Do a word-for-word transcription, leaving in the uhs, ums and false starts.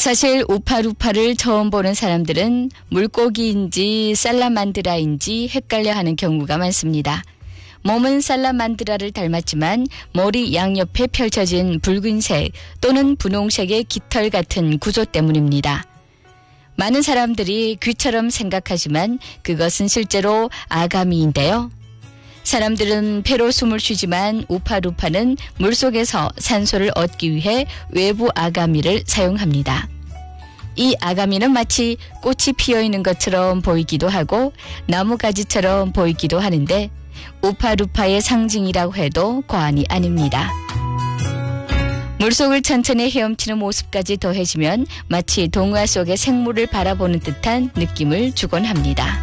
사실 우파루파를 처음 보는 사람들은 물고기인지 살라만드라인지 헷갈려하는 경우가 많습니다. 몸은 살라만드라를 닮았지만 머리 양옆에 펼쳐진 붉은색 또는 분홍색의 깃털 같은 구조 때문입니다. 많은 사람들이 귀처럼 생각하지만 그것은 실제로 아가미인데요. 사람들은 폐로 숨을 쉬지만 우파루파는 물속에서 산소를 얻기 위해 외부 아가미를 사용합니다. 이 아가미는 마치 꽃이 피어있는 것처럼 보이기도 하고 나무가지처럼 보이기도 하는데 우파루파의 상징이라고 해도 과언이 아닙니다. 물속을 천천히 헤엄치는 모습까지 더해지면 마치 동화 속의 생물을 바라보는 듯한 느낌을 주곤 합니다.